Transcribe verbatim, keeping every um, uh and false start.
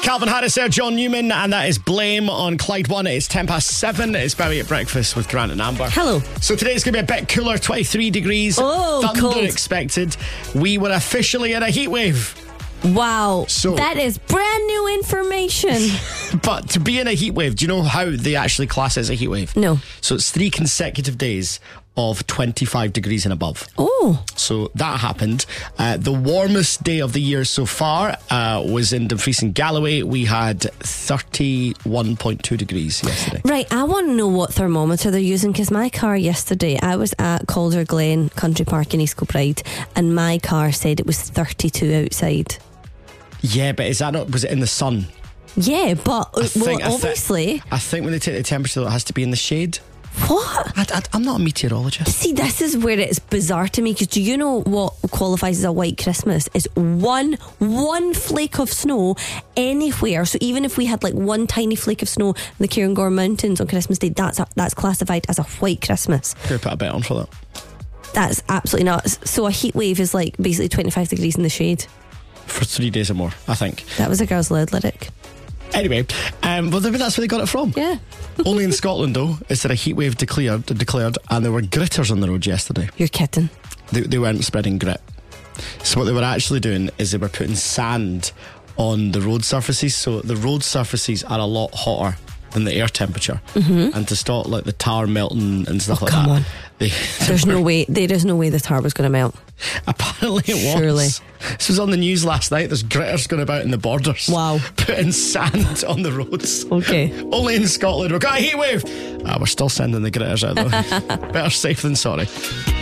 Calvin Harris there, John Newman, and that is Blame on Clyde One. It's ten past seven. It's Bowie at Breakfast with Grant and Amber. Hello. So today it's going to be a bit cooler, twenty-three degrees. Oh, Thunder cold. expected. We were officially in a heat wave. Wow. So- that is brand new information. But to be in a heat wave, do you know how they actually class it as a heat wave? No. So it's three consecutive days of twenty-five degrees and above. Oh. So that happened. Uh, the warmest day of the year so far uh, was in Dumfries and Galloway. We had thirty-one point two degrees yesterday. Right, I want to know what thermometer they're using, because my car yesterday, I was at Calder Glen Country Park in East Kilbride, and my car said it was thirty-two outside. Yeah, but is that not, was it in the sun? Yeah, but I well, think- I thi- obviously. I think when they take the temperature, it has to be in the shade. What? I, I, I'm not a meteorologist. See, this is where it's bizarre to me, because do you know what qualifies as a white Christmas? Is one one flake of snow anywhere. So even if we had like one tiny flake of snow in the Cairngorm Mountains on Christmas Day, that's a, that's classified as a white Christmas. Could put a bet on for that. That's absolutely nuts. So a heat wave is like basically twenty-five degrees in the shade. For three days or more, I think. That was a Girls Loud lyric. Anyway, um, well, maybe that's where they got it from. Yeah. Only in Scotland, though, is there a heat wave declared, declared, and there were gritters on the road yesterday. You're kidding. They, they weren't spreading grit. So what they were actually doing is they were putting sand on the road surfaces. So the road surfaces are a lot hotter than the air temperature, mm-hmm. and to stop like the tar melting and stuff Oh, like come that. on. They, There's no way. There is no way the tar was going to melt. Apparently it Surely. was. This was on the news last night. There's gritters going about in the borders. Wow. Putting sand on the roads. Okay. Only in Scotland. We've got a heat wave. Ah, we're still sending the gritters out though. Better safe than sorry.